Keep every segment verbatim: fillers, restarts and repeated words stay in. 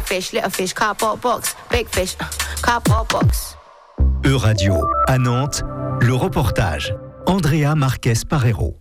fish, little fish, cardboard box. Big fish, cardboard box. E-Radio, à Nantes, le reportage. Andrea Marquez Parero.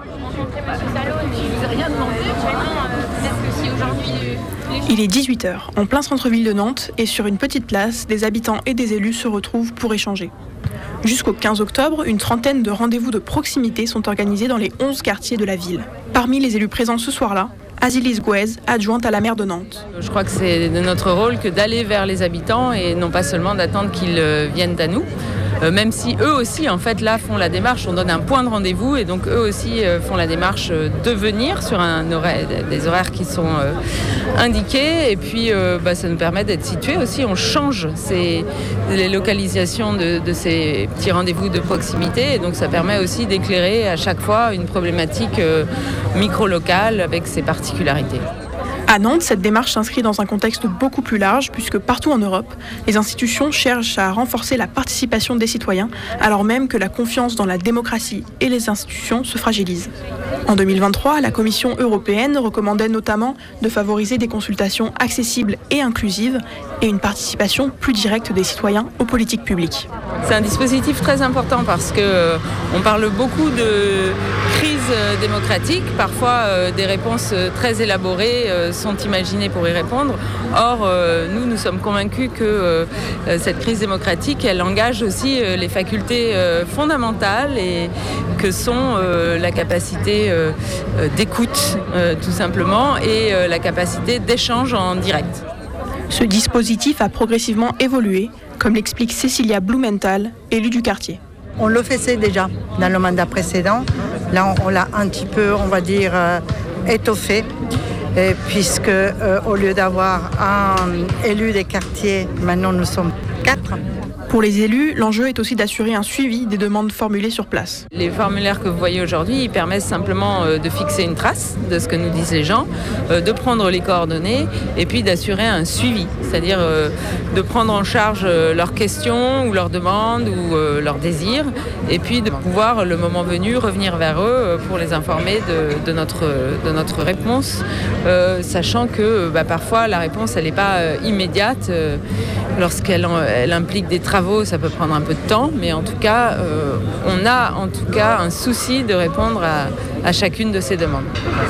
Il est dix-huit heures, en plein centre-ville de Nantes, et sur une petite place, des habitants et des élus se retrouvent pour échanger. Jusqu'au quinze octobre, une trentaine de rendez-vous de proximité sont organisés dans les onze quartiers de la ville. Parmi les élus présents ce soir-là, Azilis Gouez, adjointe à la maire de Nantes. Je crois que c'est de notre rôle que d'aller vers les habitants et non pas seulement d'attendre qu'ils viennent à nous. Euh, même si eux aussi, en fait, là, font la démarche, on donne un point de rendez-vous et donc eux aussi euh, font la démarche de venir sur un horaire, des horaires qui sont euh, indiqués. Et puis, euh, bah, ça nous permet d'être situés aussi. On change ces, les localisations de, de ces petits rendez-vous de proximité. Et donc, ça permet aussi d'éclairer à chaque fois une problématique euh, micro-locale avec ses particularités. À Nantes, cette démarche s'inscrit dans un contexte beaucoup plus large puisque partout en Europe, les institutions cherchent à renforcer la participation des citoyens alors même que la confiance dans la démocratie et les institutions se fragilise. En deux mille vingt-trois, la Commission européenne recommandait notamment de favoriser des consultations accessibles et inclusives et une participation plus directe des citoyens aux politiques publiques. C'est un dispositif très important parce que euh, on parle beaucoup de crise démocratique. Parfois, euh, des réponses très élaborées euh, sont imaginées pour y répondre. Or, euh, nous, nous sommes convaincus que euh, cette crise démocratique, elle engage aussi euh, les facultés euh, fondamentales et que sont euh, la capacité euh, d'écoute, euh, tout simplement, et euh, la capacité d'échange en direct. Ce dispositif a progressivement évolué, comme l'explique Cécilia Blumenthal, élue du quartier. On le faisait déjà dans le mandat précédent. Là, on, on l'a un petit peu, on va dire, euh, étoffé, et puisque euh, au lieu d'avoir un élu des quartiers, maintenant nous sommes quatre. Pour les élus, l'enjeu est aussi d'assurer un suivi des demandes formulées sur place. Les formulaires que vous voyez aujourd'hui, ils permettent simplement de fixer une trace de ce que nous disent les gens, de prendre les coordonnées et puis d'assurer un suivi, c'est-à-dire de prendre en charge leurs questions ou leurs demandes ou leurs désirs et puis de pouvoir, le moment venu, revenir vers eux pour les informer de, de, notre, de notre réponse, euh, sachant que bah, parfois la réponse elle n'est pas euh, immédiate. Euh, lorsqu'elle elle implique des travaux, ça peut prendre un peu de temps, mais en tout cas, euh, on a en tout cas un souci de répondre à, à chacune de ces demandes.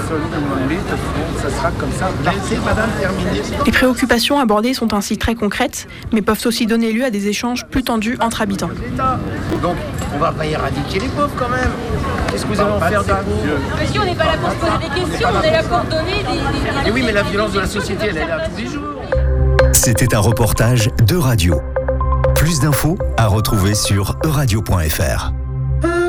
Les préoccupations abordées sont ainsi très concrètes, mais peuvent aussi donner lieu à des échanges plus tendus entre habitants. Donc, on va pas éradiquer les pauvres quand même. Qu'est-ce que vous allez en faire des pauvres ? Monsieur, on n'est pas là pour se poser des questions, on est là pour donner des... des... Et oui, mais la violence de la société, elle est là tous les jours. C'était un reportage d'E-Radio. Plus d'infos à retrouver sur e radio point f r.